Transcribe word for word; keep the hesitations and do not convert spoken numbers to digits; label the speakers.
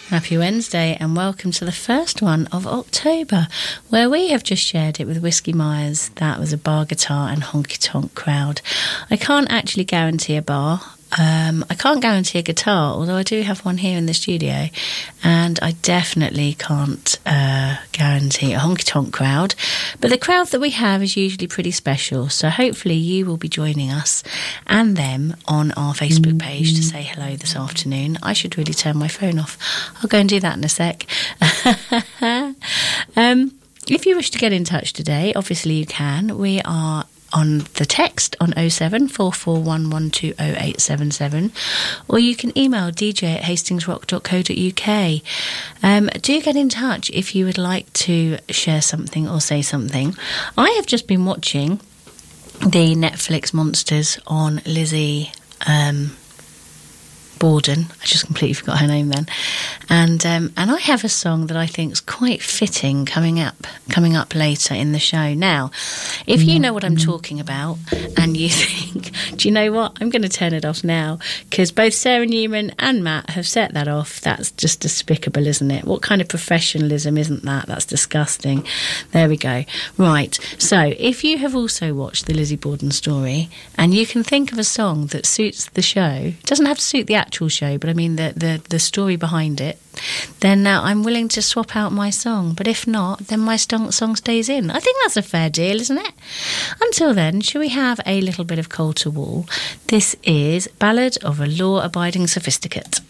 Speaker 1: Happy Wednesday and welcome to the first one of October, where we have just shared it with Whiskey Myers. That was a bar guitar and honky tonk crowd. I can't actually guarantee a bar. Um, I can't guarantee a guitar, although I do have one here in the studio, and I definitely can't uh, guarantee a honky-tonk crowd, but the crowd that we have is usually pretty special, so hopefully you will be joining us and them on our Facebook page to say hello this afternoon. I should really turn my phone off. I'll go and do that in a sec. um, if you wish to get in touch today, obviously you can. We are on the text on oh seven, four four one, one two oh eight seven seven, or you can email d j at hastingsrock dot co dot u k. Um, do get in touch if you would like to share something or say something. I have just been watching the Netflix monsters on Lizzie um, Borden. I just completely forgot her name then. And um, and I have a song that I think is quite fitting coming up coming up later in the show. Now, if you know what I'm talking about and you think, do you know what? I'm going to turn it off now because both Sarah Newman and Matt have set that off. That's just despicable, isn't it? What kind of professionalism isn't that? That's disgusting. There we go. Right. So if you have also watched the Lizzie Borden story and you can think of a song that suits the show, it doesn't have to suit the actual show, but I mean the, the, the story behind it, then uh, I'm willing to swap out my song. But if not, then my song, song stays in. I think that's a fair deal, isn't it? Until then, shall we have a little bit of Coal to Wall? This is Ballad of a Law-Abiding Sophisticate.